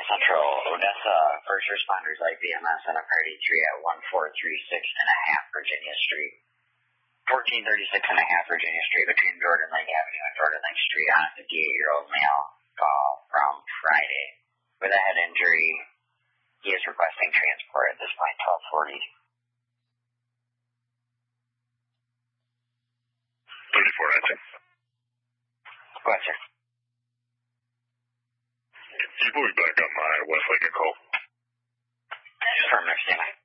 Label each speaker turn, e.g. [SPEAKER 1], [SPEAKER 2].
[SPEAKER 1] Central, Odessa first responders like BMS and a party 3 at 1436.5 Virginia Street. 1436.5 Virginia Street between Jordan Lake Avenue and Jordan Lake Street on a 58-year-old male call from Friday. With a head injury, he is requesting transport at this point, 1240.
[SPEAKER 2] 3419.
[SPEAKER 1] Go ahead, sir.
[SPEAKER 2] Can you put me back on my Westlake and Cole?
[SPEAKER 1] Affirmative, standby.